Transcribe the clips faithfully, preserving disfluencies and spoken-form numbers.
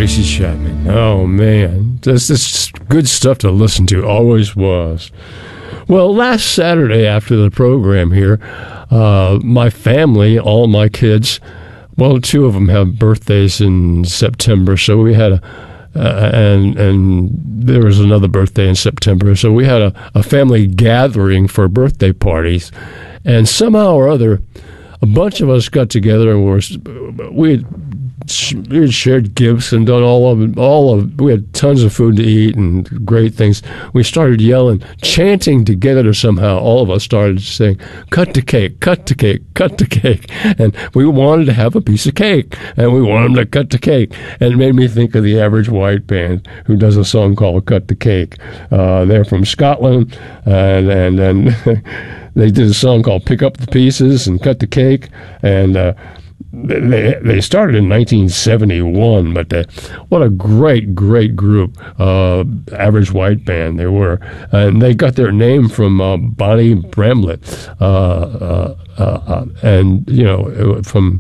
Tracy Chapman. Oh, man. This is good stuff to listen to. Always was. Well, last Saturday after the program here, uh, my family, all my kids, well, two of them have birthdays in September, so we had a, uh, and and there was another birthday in September, so we had a, a family gathering for birthday parties, and somehow or other, a bunch of us got together and were, we had, we had shared gifts and done all of all of. We had tons of food to eat and great things. We started yelling, chanting together somehow. All of us started saying, "Cut the cake, cut the cake, cut the cake," and we wanted to have a piece of cake, and we wanted them to cut the cake. And it made me think of the Average White Band, who does a song called "Cut the Cake." Uh, they're from Scotland, and and and they did a song called "Pick Up the Pieces" and "Cut the Cake," and. Uh, They they started in nineteen seventy-one, but they, what a great, great group, uh, Average White Band they were. And they got their name from uh, Bonnie Bramlett, uh, uh, uh, and, you know, from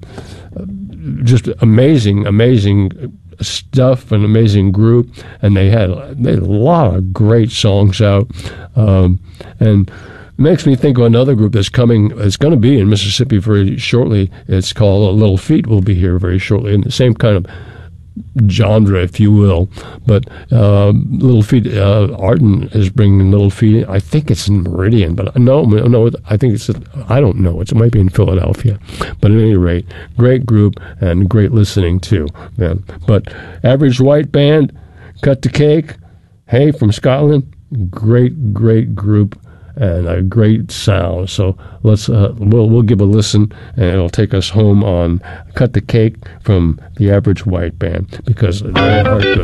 just amazing, amazing stuff, an amazing group. And they had, they had a lot of great songs out. Um, and makes me think of another group that's coming. It's going to be in Mississippi very shortly. It's called Little Feat. Will be here very shortly, in the same kind of genre, if you will. But uh, Little Feat, uh, Arden is bringing Little Feat. I think it's in Meridian, but no, no, I think it's. I don't know. It might be in Philadelphia. But at any rate, great group and great listening too. Man. But Average White Band, Cut the Cake. Hey, from Scotland, great, great group. And a great sound. So let's uh, we'll we'll give a listen, and it'll take us home on "Cut the Cake" from the Average White Band, because they are good.